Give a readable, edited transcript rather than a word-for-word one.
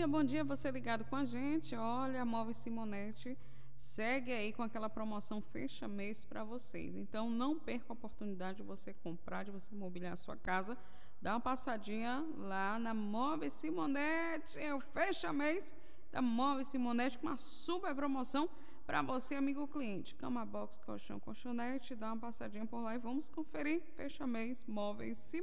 bom dia, você ligado com a gente. Olha, a Móveis Simonetti segue aí com aquela promoção fecha mês para vocês. Então não perca a oportunidade de você comprar, de você mobiliar a sua casa. Dá uma passadinha lá na Móveis Simonetti, é o fecha mês da Móveis Simonetti com uma super promoção para você, amigo cliente. Cama box, colchão, colchonete, dá uma passadinha por lá e vamos conferir. Fecha mês, Móveis Simonetti.